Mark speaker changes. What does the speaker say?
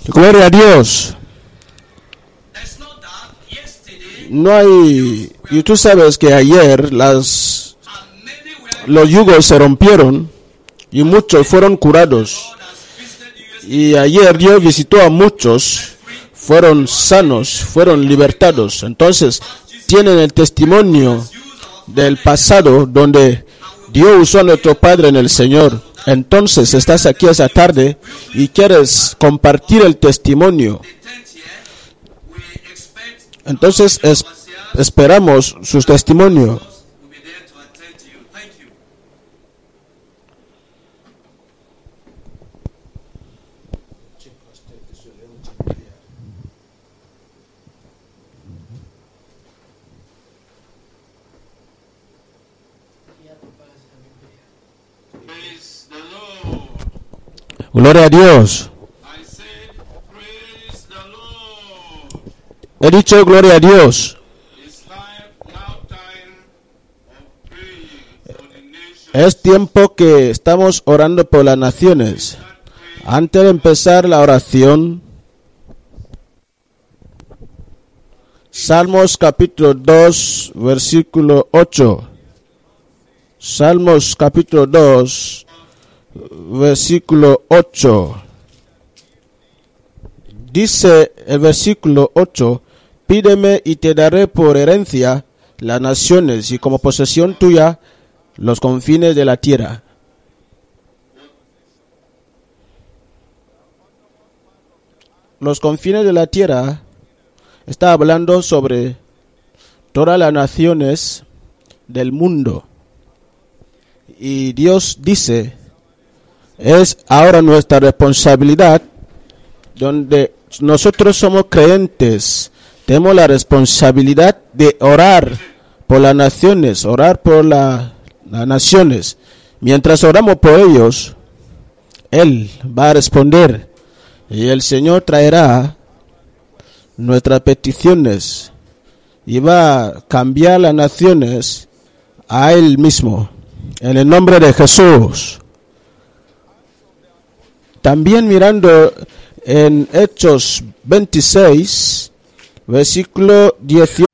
Speaker 1: Gloria a Dios. No hay... Y tú sabes que ayer los yugos se rompieron y muchos fueron curados. Y ayer Dios visitó a muchos, fueron sanos, fueron libertados. Entonces tienen el testimonio del pasado donde Dios usó a nuestro Padre en el Señor. Entonces estás aquí esa tarde y quieres compartir el testimonio. Entonces esperamos su testimonio. Gloria a Dios. He dicho gloria a Dios. Es tiempo que estamos orando por las naciones. Antes de empezar la oración, Salmos capítulo 2, versículo 8. Salmos capítulo 2, versículo 8. Dice el versículo 8, pídeme y te daré por herencia las naciones y como posesión tuya los confines de la tierra. Los confines de la tierra está hablando sobre todas las naciones del mundo. Y Dios dice, es ahora nuestra responsabilidad, donde nosotros somos creyentes, tenemos la responsabilidad de orar por las naciones, orar por las naciones. Mientras oramos por ellos, Él va a responder y el Señor traerá nuestras peticiones y va a cambiar las naciones a Él mismo, en el nombre de Jesús. También mirando en Hechos 26, versículo 18.